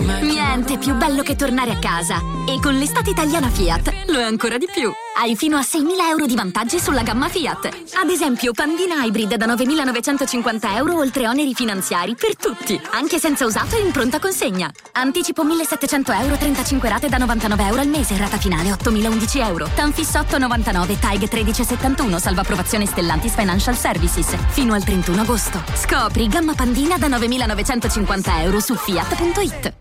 Niente più bello che tornare a casa. E con l'estate italiana Fiat lo è ancora di più. Hai fino a 6.000 euro di vantaggi sulla gamma Fiat. Ad esempio, Pandina Hybrid da 9.950 euro oltre oneri finanziari per tutti, anche senza usato e in pronta consegna. Anticipo 1.700 euro, 35 rate da 99 euro al mese, rata finale 8.011 euro. Tanfis 8,99, TAG 1371, salva approvazione Stellantis Financial Services. Fino al 31 agosto. Scopri gamma Pandina da 9.950 euro su Fiat.it.